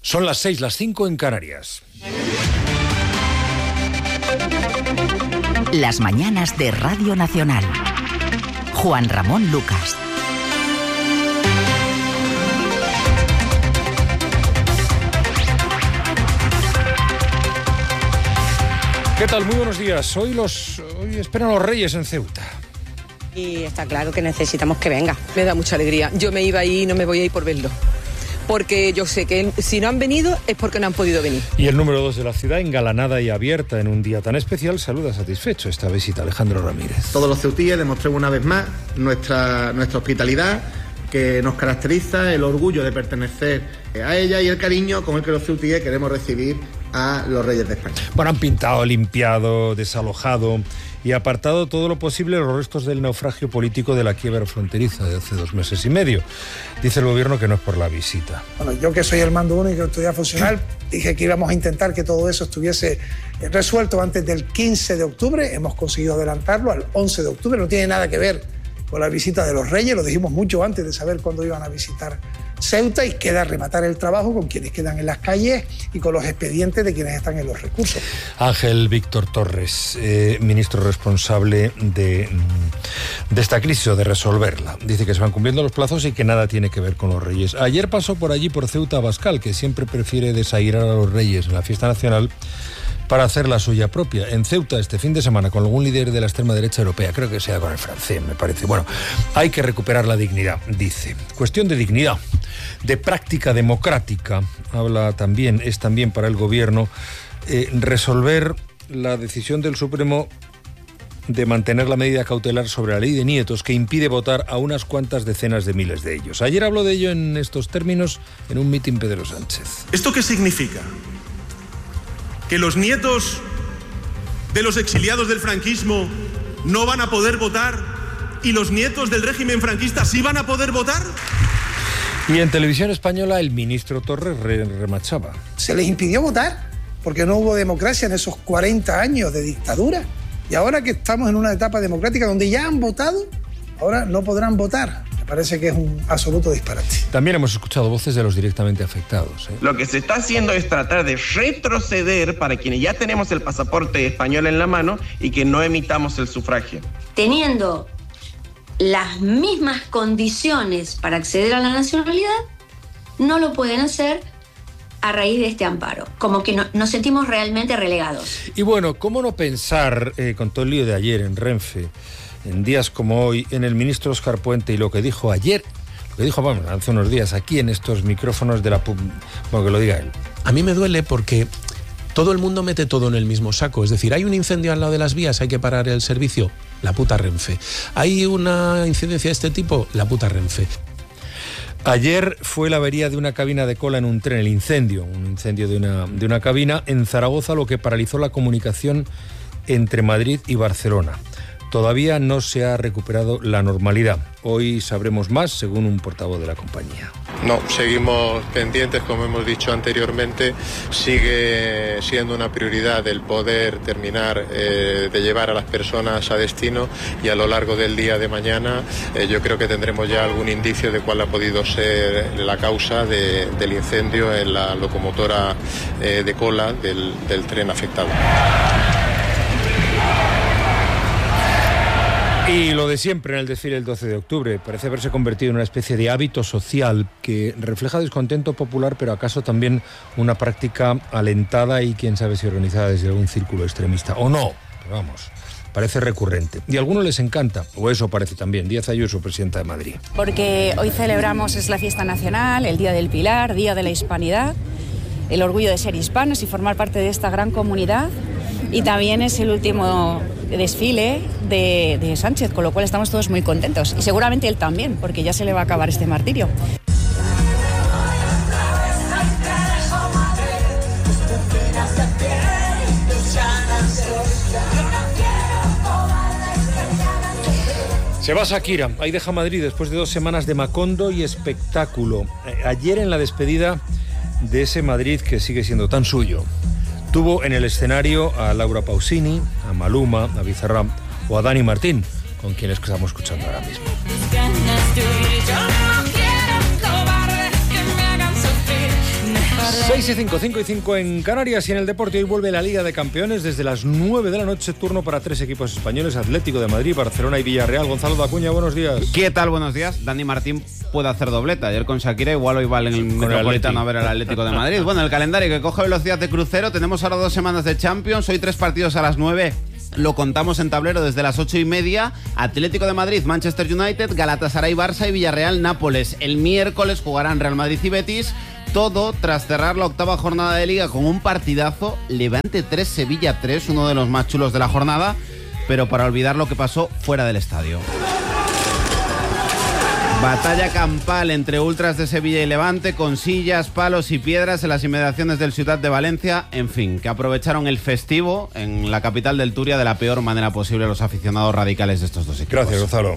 Son las 6, las 5 en Canarias. Las mañanas de Radio Nacional. Juan Ramón Lucas. ¿Qué tal? Muy buenos días. Hoy esperan los Reyes en Ceuta. Y está claro que necesitamos que venga. Me da mucha alegría. Yo me iba a ir y no me voy a ir por verlo. Porque yo sé que si no han venido es porque no han podido venir. Y el número 2 de la ciudad, engalanada y abierta en un día tan especial, saluda satisfecho esta visita. Alejandro Ramírez. Todos los ceutíes demostremos una vez más nuestra hospitalidad, que nos caracteriza, el orgullo de pertenecer a ella y el cariño con el que los ceutíes queremos recibir a los Reyes de España. Bueno, han pintado, limpiado, desalojado y apartado todo lo posible los restos del naufragio político de la quiebra fronteriza de hace 2 meses y medio. Dice el gobierno que no es por la visita. Bueno, yo que soy el mando único de autoridad funcional, dije que íbamos a intentar que todo eso estuviese resuelto antes del 15 de octubre. Hemos conseguido adelantarlo al 11 de octubre. No tiene nada que ver con la visita de los Reyes, lo dijimos mucho antes de saber cuándo iban a visitar Ceuta, y queda rematar el trabajo con quienes quedan en las calles y con los expedientes de quienes están en los recursos. Ángel Víctor Torres, ministro responsable de esta crisis o de resolverla. Dice que se van cumpliendo los plazos y que nada tiene que ver con los Reyes. Ayer pasó por allí, por Ceuta, Abascal, que siempre prefiere desairar a los Reyes en la fiesta nacional para hacer la suya propia. En Ceuta, este fin de semana, con algún líder de la extrema derecha europea, creo que sea con el francés, me parece. Bueno, hay que recuperar la dignidad, dice. Cuestión de dignidad, de práctica democrática, es también para el gobierno resolver la decisión del Supremo de mantener la medida cautelar sobre la ley de nietos que impide votar a unas cuantas decenas de miles de ellos. Ayer habló de ello en estos términos en un mitin Pedro Sánchez. ¿Esto qué significa? ¿Que los nietos de los exiliados del franquismo no van a poder votar y los nietos del régimen franquista sí van a poder votar? Y en Televisión Española el ministro Torres remachaba. Se les impidió votar porque no hubo democracia en esos 40 años de dictadura. Y ahora que estamos en una etapa democrática donde ya han votado, ahora no podrán votar. Me parece que es un absoluto disparate. También hemos escuchado voces de los directamente afectados. Lo que se está haciendo es tratar de retroceder para quienes ya tenemos el pasaporte español en la mano y que no emitamos el sufragio. Teniendo las mismas condiciones para acceder a la nacionalidad, no lo pueden hacer a raíz de este amparo. Como que nos sentimos realmente relegados. Y bueno, ¿cómo no pensar, con todo el lío de ayer en Renfe, en días como hoy, en el ministro Óscar Puente y lo que dijo ayer, hace unos días aquí en estos micrófonos de la pub, bueno, que lo diga él. A mí me duele porque todo el mundo mete todo en el mismo saco. Es decir, hay un incendio al lado de las vías, hay que parar el servicio, la puta Renfe. Hay una incidencia de este tipo, la puta Renfe. Ayer fue la avería de una cabina de cola en un tren, un incendio de una cabina en Zaragoza, lo que paralizó la comunicación entre Madrid y Barcelona. Todavía no se ha recuperado la normalidad. Hoy sabremos más, según un portavoz de la compañía. No, seguimos pendientes, como hemos dicho anteriormente. Sigue siendo una prioridad el poder terminar de llevar a las personas a destino, y a lo largo del día de mañana yo creo que tendremos ya algún indicio de cuál ha podido ser la causa del incendio en la locomotora de cola del tren afectado. Y lo de siempre en el desfile del 12 de octubre parece haberse convertido en una especie de hábito social que refleja descontento popular, pero acaso también una práctica alentada y quién sabe si organizada desde algún círculo extremista o no, pero vamos, parece recurrente. Y a algunos les encanta, o eso parece también. Díaz Ayuso, presidenta de Madrid. Porque hoy celebramos, es la fiesta nacional, el Día del Pilar, Día de la Hispanidad, el orgullo de ser hispanos y formar parte de esta gran comunidad. Y también es el último desfile de Sánchez, con lo cual estamos todos muy contentos. Y seguramente él también, porque ya se le va a acabar este martirio. Se va Shakira, ahí deja Madrid después de 2 semanas de macondo y espectáculo. Ayer en la despedida de ese Madrid que sigue siendo tan suyo. Tuvo en el escenario a Laura Pausini, a Maluma, a Bizarrap o a Dani Martín, con quienes estamos escuchando ahora mismo. 6:05, 5:05 en Canarias y en el deporte. Hoy vuelve la Liga de Campeones desde las 9 de la noche. Turno para 3 equipos españoles: Atlético de Madrid, Barcelona y Villarreal. Gonzalo Dacuña, buenos días. ¿Qué tal? Buenos días. Dani Martín puede hacer dobleta. Ayer con Shakira, igual hoy va en el Metropolitano a ver al Atlético de Madrid. Bueno, el calendario que coge velocidad de crucero. Tenemos ahora 2 semanas de Champions. Hoy 3 partidos a las 9. Lo contamos en tablero desde las 8:30. Atlético de Madrid, Manchester United, Galatasaray, Barça y Villarreal, Nápoles. El miércoles jugarán Real Madrid y Betis. Todo tras cerrar la 8ª jornada de Liga con un partidazo. Levante 3, Sevilla 3, uno de los más chulos de la jornada, pero para olvidar lo que pasó fuera del estadio. Batalla campal entre ultras de Sevilla y Levante, con sillas, palos y piedras en las inmediaciones del Ciutat de Valencia. En fin, que aprovecharon el festivo en la capital del Turia de la peor manera posible los aficionados radicales de estos dos equipos. Gracias, Gonzalo.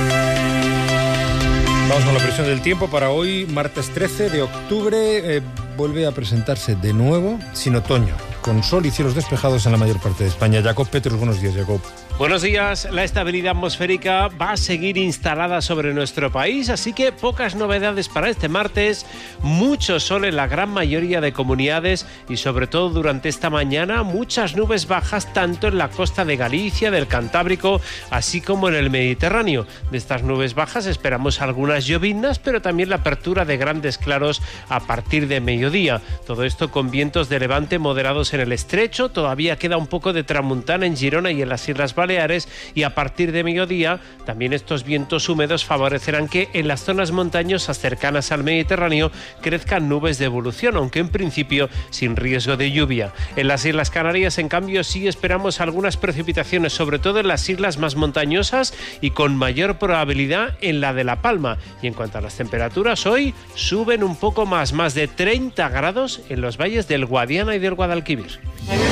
Vamos con la previsión del tiempo para hoy, martes 13 de octubre. Vuelve a presentarse de nuevo sin otoño, con sol y cielos despejados en la mayor parte de España. Jacob Petrus, buenos días, Jacob. Buenos días. La estabilidad atmosférica va a seguir instalada sobre nuestro país, así que pocas novedades para este martes. Mucho sol en la gran mayoría de comunidades y sobre todo durante esta mañana muchas nubes bajas tanto en la costa de Galicia, del Cantábrico, así como en el Mediterráneo. De estas nubes bajas esperamos algunas lloviznas, pero también la apertura de grandes claros a partir de mediodía. Todo esto con vientos de levante moderados en el estrecho. Todavía queda un poco de tramuntana en Girona y en las Islas Baleares, y a partir de mediodía también estos vientos húmedos favorecerán que en las zonas montañosas cercanas al Mediterráneo crezcan nubes de evolución, aunque en principio sin riesgo de lluvia. En las Islas Canarias, en cambio, sí esperamos algunas precipitaciones, sobre todo en las islas más montañosas y con mayor probabilidad en la de La Palma. Y en cuanto a las temperaturas, hoy suben un poco más de 30 grados en los valles del Guadiana y del Guadalquivir.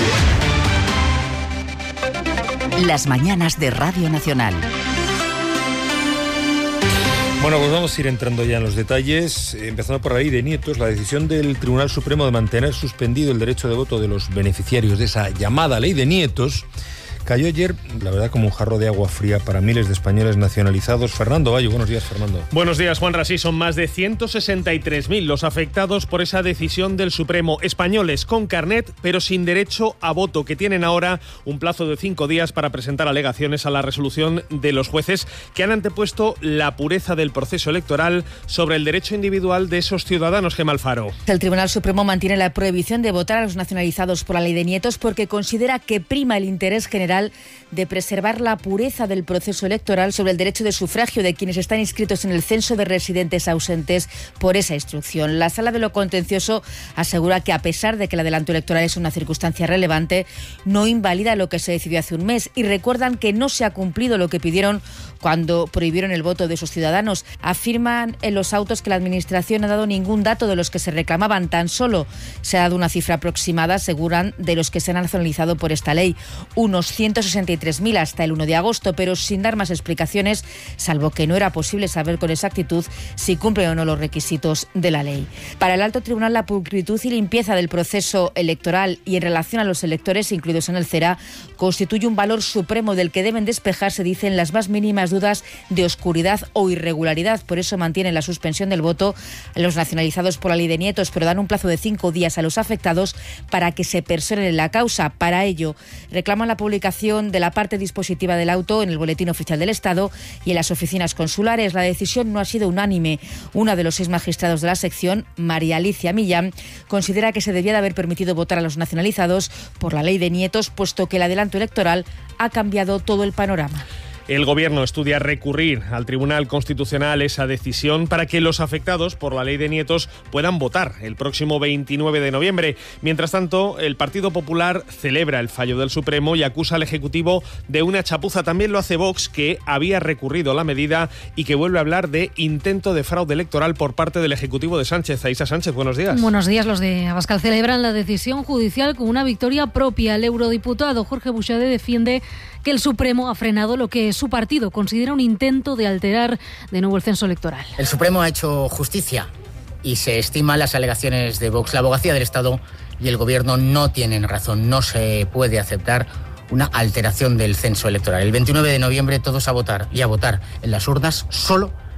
Las mañanas de Radio Nacional. Bueno, pues vamos a ir entrando ya en los detalles, empezando por la ley de nietos. La decisión del Tribunal Supremo de mantener suspendido el derecho de voto de los beneficiarios de esa llamada ley de nietos cayó ayer, la verdad, como un jarro de agua fría para miles de españoles nacionalizados. Fernando Bayo, buenos días, Fernando. Buenos días, Juanra. Sí, son más de 163.000 los afectados por esa decisión del Supremo. Españoles con carnet, pero sin derecho a voto, que tienen ahora un plazo de 5 días para presentar alegaciones a la resolución de los jueces que han antepuesto la pureza del proceso electoral sobre el derecho individual de esos ciudadanos. Gemma Alfaro. El Tribunal Supremo mantiene la prohibición de votar a los nacionalizados por la ley de nietos porque considera que prima el interés general de preservar la pureza del proceso electoral sobre el derecho de sufragio de quienes están inscritos en el censo de residentes ausentes por esa instrucción. La Sala de lo Contencioso asegura que, a pesar de que el adelanto electoral es una circunstancia relevante, no invalida lo que se decidió hace un mes, y recuerdan que no se ha cumplido lo que pidieron cuando prohibieron el voto de esos ciudadanos. Afirman en los autos que la Administración no ha dado ningún dato de los que se reclamaban, tan solo se ha dado una cifra aproximada, aseguran, de los que se han nacionalizado por esta ley, unos 163.000 hasta el 1 de agosto, pero sin dar más explicaciones, salvo que no era posible saber con exactitud si cumplen o no los requisitos de la ley. Para el Alto Tribunal, la pulcritud y limpieza del proceso electoral y en relación a los electores incluidos en el CERA constituye un valor supremo del que deben despejarse, dicen, las más mínimas dudas de oscuridad o irregularidad. Por eso mantienen la suspensión del voto a los nacionalizados por la ley de nietos, pero dan un plazo de 5 días a los afectados para que se personen en la causa. Para ello, reclaman la publicación de la parte dispositiva del auto en el Boletín Oficial del Estado y en las oficinas consulares. La decisión no ha sido unánime. Una de los 6 magistrados de la sección, María Alicia Millán, considera que se debía de haber permitido votar a los nacionalizados por la ley de nietos, puesto que el adelanto electoral ha cambiado todo el panorama. El Gobierno estudia recurrir al Tribunal Constitucional esa decisión para que los afectados por la ley de nietos puedan votar el próximo 29 de noviembre. Mientras tanto, el Partido Popular celebra el fallo del Supremo y acusa al Ejecutivo de una chapuza. También lo hace Vox, que había recurrido la medida y que vuelve a hablar de intento de fraude electoral por parte del Ejecutivo de Sánchez. Aísa Sánchez, buenos días. Buenos días. Los de Abascal celebran la decisión judicial con una victoria propia. El eurodiputado Jorge Buxade defiende que el Supremo ha frenado lo que su partido considera un intento de alterar de nuevo el censo electoral. El Supremo ha hecho justicia y se estiman las alegaciones de Vox. La abogacía del Estado y el Gobierno no tienen razón. No se puede aceptar una alteración del censo electoral. El 29 de noviembre todos a votar, y a votar en las urnas solo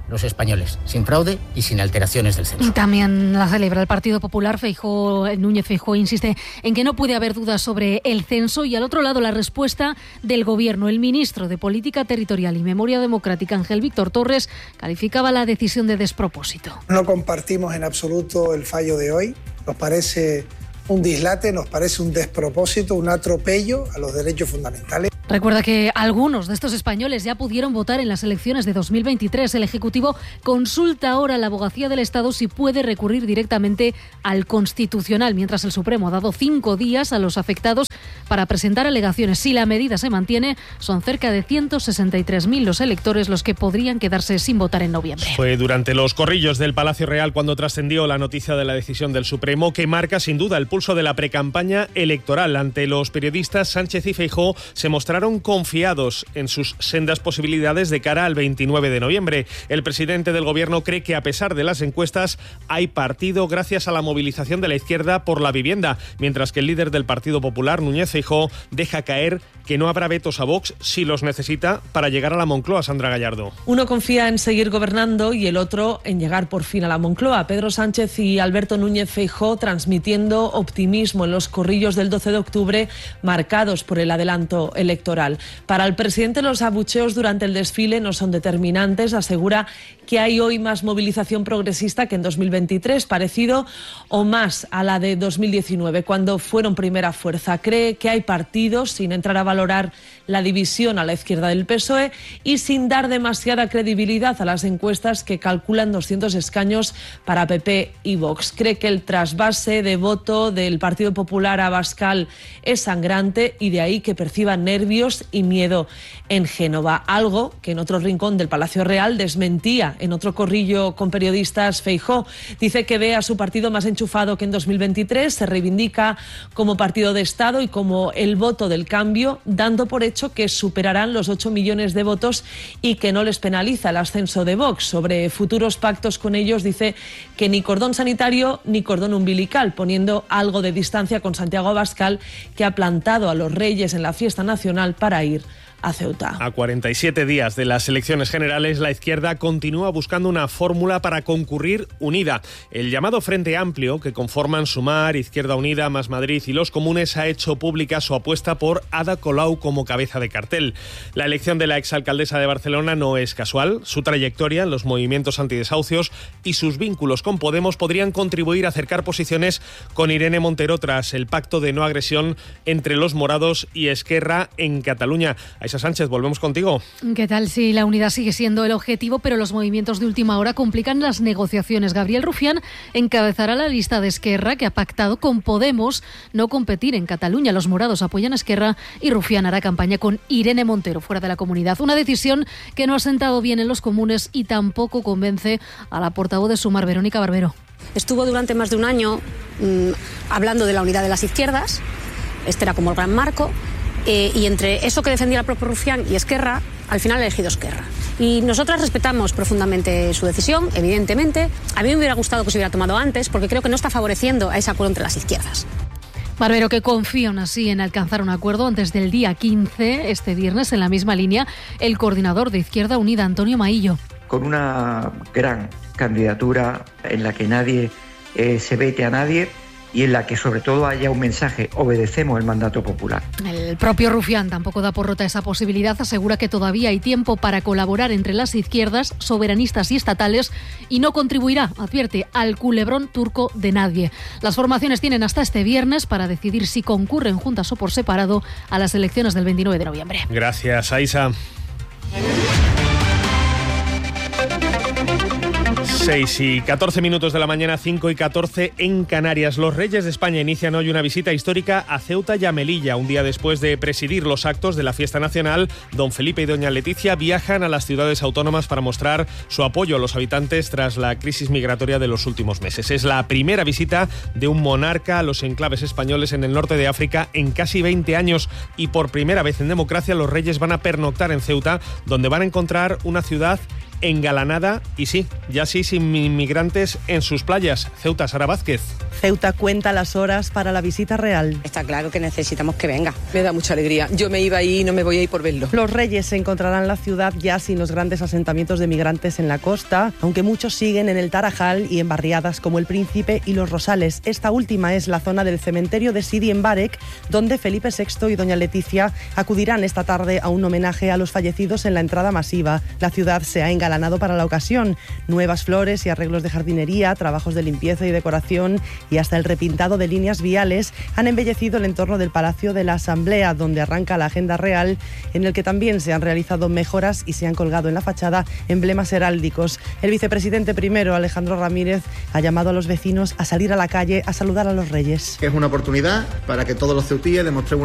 los españoles, sin fraude y sin alteraciones del censo. Y también la celebra el Partido Popular. Núñez Feijóo insiste en que no puede haber dudas sobre el censo, y al otro lado la respuesta del Gobierno. El ministro de Política Territorial y Memoria Democrática, Ángel Víctor Torres, calificaba la decisión de despropósito. No compartimos en absoluto el fallo de hoy. Nos parece un dislate, nos parece un despropósito, un atropello a los derechos fundamentales. Recuerda que algunos de estos españoles ya pudieron votar en las elecciones de 2023. El Ejecutivo consulta ahora a la Abogacía del Estado si puede recurrir directamente al Constitucional, mientras el Supremo ha dado 5 días a los afectados para presentar alegaciones. Si la medida se mantiene, son cerca de 163.000 los electores los que podrían quedarse sin votar en noviembre. Fue durante los corrillos del Palacio Real cuando trascendió la noticia de la decisión del Supremo, que marca sin duda el pulso de la precampaña electoral. Ante los periodistas, Sánchez y Feijóo se mostraron confiados en sus sendas posibilidades de cara al 29 de noviembre. El presidente del Gobierno cree que, a pesar de las encuestas, hay partido gracias a la movilización de la izquierda por la vivienda, mientras que el líder del Partido Popular, Núñez Feijóo, deja caer que no habrá vetos a Vox si los necesita para llegar a la Moncloa. Sandra Gallardo. Uno confía en seguir gobernando y el otro en llegar por fin a la Moncloa. Pedro Sánchez y Alberto Núñez Feijóo transmitiendo optimismo en los corrillos del 12 de octubre, marcados por el adelanto electoral. Para el presidente, los abucheos durante el desfile no son determinantes. Asegura que hay hoy más movilización progresista que en 2023, parecido o más a la de 2019, cuando fueron primera fuerza. Cree que hay partidos, sin entrar a valorar la división a la izquierda del PSOE y sin dar demasiada credibilidad a las encuestas que calculan 200 escaños para PP y Vox. Cree que el trasvase de voto del Partido Popular a Abascal es sangrante y de ahí que perciban nervios y miedo en Génova, algo que en otro rincón del Palacio Real desmentía en otro corrillo con periodistas Feijóo. Dice que ve a su partido más enchufado que en 2023, se reivindica como partido de Estado y como el voto del cambio, dando por hecho que superarán los 8 millones de votos y que no les penaliza el ascenso de Vox. Sobre futuros pactos con ellos dice que ni cordón sanitario ni cordón umbilical, poniendo algo de distancia con Santiago Abascal, que ha plantado a los Reyes en la fiesta nacional para ir a Ceuta. A 47 días de las elecciones generales, la izquierda continúa buscando una fórmula para concurrir unida. El llamado Frente Amplio, que conforman Sumar, Izquierda Unida, Más Madrid y los Comunes, ha hecho pública su apuesta por Ada Colau como cabeza de cartel. La elección de la exalcaldesa de Barcelona no es casual. Su trayectoria en los movimientos antidesahucios y sus vínculos con Podemos podrían contribuir a acercar posiciones con Irene Montero tras el pacto de no agresión entre los morados y Esquerra en Cataluña. Aisha Sánchez, volvemos contigo. ¿Qué tal? Sí, la unidad sigue siendo el objetivo, pero los movimientos de última hora complican las negociaciones. Gabriel Rufián encabezará la lista de Esquerra, que ha pactado con Podemos no competir en Cataluña. Los morados apoyan a Esquerra y Rufián hará campaña con Irene Montero fuera de la comunidad. Una decisión que no ha sentado bien en los Comunes y tampoco convence a la portavoz de Sumar, Verónica Barbero. Estuvo durante más de un año hablando de la unidad de las izquierdas. Este era como el gran marco. Y entre eso que defendía el propio Rufián y Esquerra, al final ha elegido Esquerra. Y nosotras respetamos profundamente su decisión, evidentemente. A mí me hubiera gustado que se hubiera tomado antes, porque creo que no está favoreciendo a ese acuerdo entre las izquierdas. Barbero, que confía aún así en alcanzar un acuerdo antes del día 15, este viernes, en la misma línea, el coordinador de Izquierda Unida, Antonio Maillo. Con una gran candidatura en la que nadie se vete a nadie, y en la que sobre todo haya un mensaje: obedecemos el mandato popular. El propio Rufián tampoco da por rota esa posibilidad. Asegura que todavía hay tiempo para colaborar entre las izquierdas, soberanistas y estatales, y no contribuirá, advierte, al culebrón turco de nadie. Las formaciones tienen hasta este viernes para decidir si concurren juntas o por separado a las elecciones del 29 de noviembre. Gracias, Aisha. 6:14 de la mañana, 5:14 en Canarias. Los Reyes de España inician hoy una visita histórica a Ceuta y a Melilla. Un día después de presidir los actos de la fiesta nacional, don Felipe y doña Leticia viajan a las ciudades autónomas para mostrar su apoyo a los habitantes tras la crisis migratoria de los últimos meses. Es la primera visita de un monarca a los enclaves españoles en el norte de África en casi 20 años y por primera vez en democracia los Reyes van a pernoctar en Ceuta, donde van a encontrar una ciudad engalanada y sí, ya sí, sin inmigrantes en sus playas. Ceuta, Sara Vázquez. Ceuta cuenta las horas para la visita real. Está claro que necesitamos que venga. Me da mucha alegría. Yo me iba ahí y no me voy a ir por verlo. Los Reyes se encontrarán la ciudad ya sin los grandes asentamientos de migrantes en la costa, aunque muchos siguen en el Tarajal y en barriadas como El Príncipe y Los Rosales. Esta última es la zona del cementerio de Sidi en Barek, donde Felipe VI y doña Leticia acudirán esta tarde a un homenaje a los fallecidos en la entrada masiva. La ciudad se ha engalanado para la ocasión. Nuevas flores y arreglos de jardinería, trabajos de limpieza y decoración y hasta el repintado de líneas viales han embellecido el entorno del Palacio de la Asamblea, donde arranca la agenda real, en el que también se han realizado mejoras y se han colgado en la fachada emblemas heráldicos. El vicepresidente primero, Alejandro Ramírez, ha llamado a los vecinos a salir a la calle a saludar a los Reyes. Es una oportunidad para que todos los ceutíes demostremos